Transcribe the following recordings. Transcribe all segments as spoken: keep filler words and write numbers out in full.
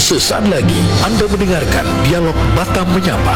Sesaat lagi Anda mendengarkan Dialog Batam Menyapa.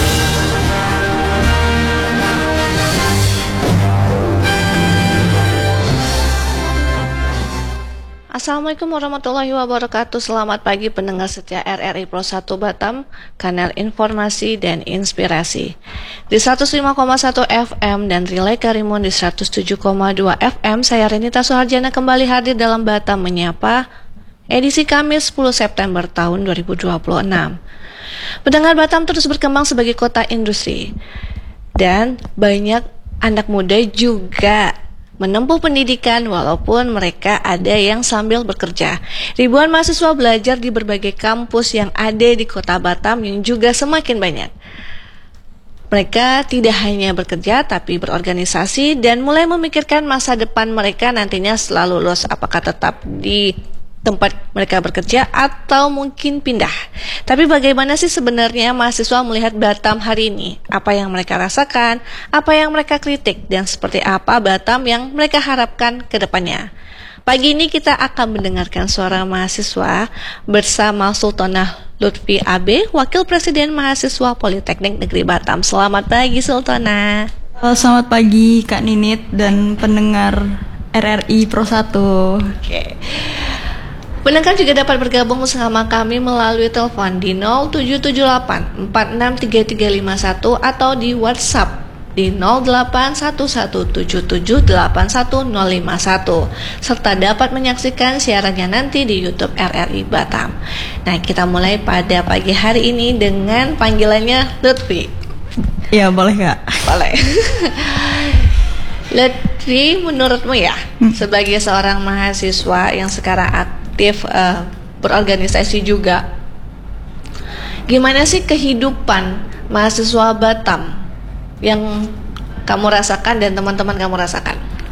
Assalamualaikum warahmatullahi wabarakatuh. Selamat pagi pendengar setia R R I Pro satu Batam, kanal informasi dan inspirasi. Di seratus lima koma satu F M dan Relay Karimun di seratus tujuh koma dua F M, saya Renita Suharjana kembali hadir dalam Batam Menyapa, edisi Kamis sepuluh September tahun dua ribu dua puluh enam. Pendengar, Batam terus berkembang sebagai kota industri, dan banyak anak muda juga menempuh pendidikan walaupun mereka ada yang sambil bekerja. Ribuan mahasiswa belajar di berbagai kampus yang ada di kota Batam yang juga semakin banyak. Mereka tidak hanya bekerja tapi berorganisasi dan mulai memikirkan masa depan mereka nantinya setelah lulus, apakah tetap di tempat mereka bekerja atau mungkin pindah. Tapi bagaimana sih sebenarnya mahasiswa melihat Batam hari ini? Apa yang mereka rasakan, apa yang mereka kritik, dan seperti apa Batam yang mereka harapkan ke depannya? Pagi ini kita akan mendengarkan suara mahasiswa bersama Sultanah Lutfi A B, Wakil Presiden Mahasiswa Politeknik Negeri Batam. Selamat pagi Sultanah. Selamat pagi Kak Ninit dan pendengar R R I Pro satu. Oke. Pendengar juga dapat bergabung bersama kami melalui telepon di nol tujuh tujuh delapan empat enam tiga tiga lima satu atau di WhatsApp di nol delapan satu satu tujuh tujuh delapan satu nol lima satu, serta dapat menyaksikan siarannya nanti di YouTube R R I Batam. Nah, kita mulai pada pagi hari ini dengan panggilannya Lutfi. Ya, boleh Kak? Boleh. Lutfi, menurutmu ya, hmm. sebagai seorang mahasiswa yang sekarang aktif uh, berorganisasi juga, gimana sih kehidupan mahasiswa Batam yang kamu rasakan dan teman-teman kamu rasakan?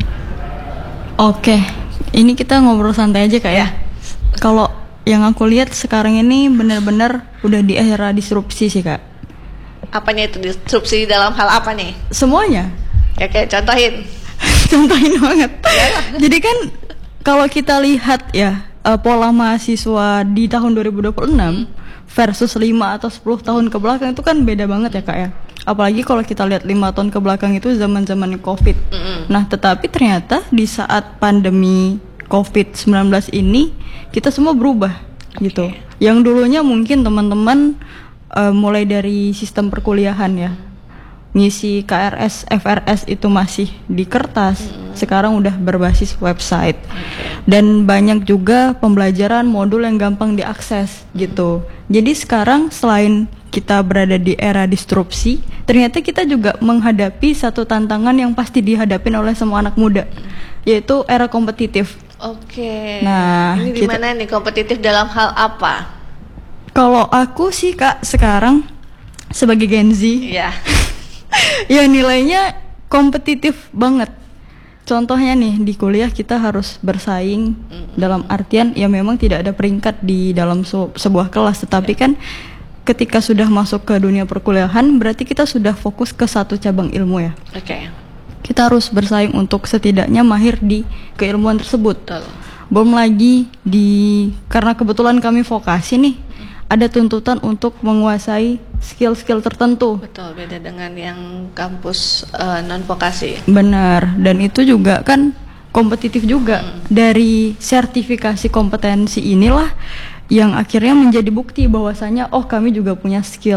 Oke, ini kita ngobrol santai aja Kak ya. Kalau yang aku lihat sekarang ini benar-benar udah di era disrupsi sih Kak. Apanya itu disrupsi, dalam hal apa nih? Semuanya. Ya, kayak contohin. Contohin banget. Jadi kan kalau kita lihat ya, uh, pola mahasiswa di tahun dua ribu dua puluh enam versus lima atau sepuluh tahun ke belakang itu kan beda banget ya Kak ya. Apalagi kalau kita lihat lima tahun ke belakang itu zaman-zaman Covid. Mm-hmm. Nah, tetapi ternyata di saat pandemi covid sembilan belas ini kita semua berubah. Okay. Gitu. Yang dulunya mungkin teman-teman uh, mulai dari sistem perkuliahan ya, ngisi K R S, F R S itu masih di kertas, hmm. sekarang udah berbasis website. Okay. Dan banyak juga pembelajaran modul yang gampang diakses gitu. Jadi sekarang selain kita berada di era disrupsi, ternyata kita juga menghadapi satu tantangan yang pasti dihadapin oleh semua anak muda, yaitu era kompetitif. Oke. Okay. Nah, ini di mana nih kompetitif dalam hal apa? Kalau aku sih Kak sekarang sebagai Gen Z, ya. ya nilainya kompetitif banget. Contohnya nih di kuliah kita harus bersaing mm-hmm. dalam artian ya memang tidak ada peringkat di dalam su- sebuah kelas, tetapi yeah. kan ketika sudah masuk ke dunia perkuliahan berarti kita sudah fokus ke satu cabang ilmu ya. Oke. Okay. Kita harus bersaing untuk setidaknya mahir di keilmuan tersebut. Betul. Belum lagi di karena kebetulan kami vokasi nih, ada tuntutan untuk menguasai skill-skill tertentu. Betul, beda dengan yang kampus uh, non-vokasi. Benar, dan itu juga kan kompetitif juga. Hmm. Dari sertifikasi kompetensi inilah yang akhirnya menjadi bukti bahwasanya oh kami juga punya skill